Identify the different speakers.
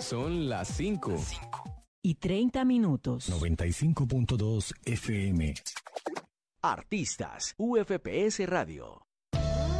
Speaker 1: Son las
Speaker 2: 5:30.
Speaker 3: 95.2 FM.
Speaker 4: Artistas, UFPS Radio.